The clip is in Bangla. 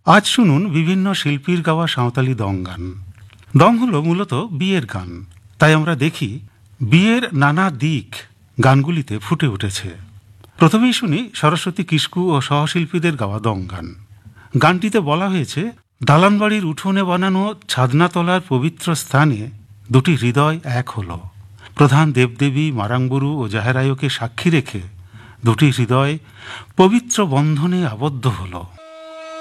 আজ শুনুন বিভিন্ন শিল্পীর গাওয়া সাঁওতালি দং গান। দং হলো মূলত বিয়ের গান, তাই আমরা দেখি বিয়ের নানা দিক গানগুলিতে ফুটে উঠেছে। প্রথমেই শুনি সরস্বতী কিস্কু ও সহশিল্পীদের গাওয়া দং গান। গানটিতে বলা হয়েছে, দালানবাড়ির উঠোনে বানানো ছাদনাতলার পবিত্র স্থানে দুটি হৃদয় এক হলো। প্রধান দেবদেবী মারাংবুরু ও জাহেরায়কে সাক্ষী রেখে দুটি হৃদয় পবিত্র বন্ধনে আবদ্ধ হলো।